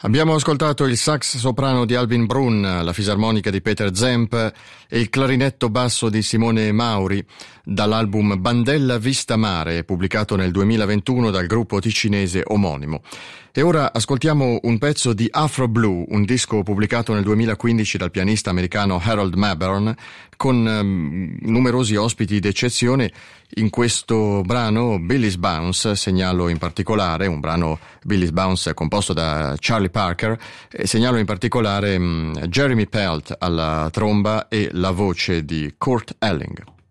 Abbiamo ascoltato il sax soprano di Albin Brunn, la fisarmonica di Peter Zemp e il clarinetto basso di Simone Mauri dall'album Bandella Vista Mare, pubblicato nel 2021 dal gruppo ticinese omonimo. E ora ascoltiamo un pezzo di Afro Blue, un disco pubblicato nel 2015 dal pianista americano Harold Mabern, con numerosi ospiti d'eccezione. In questo brano Billy's Bounce, segnalo in particolare, un brano Billy's Bounce composto da Charlie Parker, segnalo in particolare Jeremy Pelt alla tromba e la voce di Kurt Elling.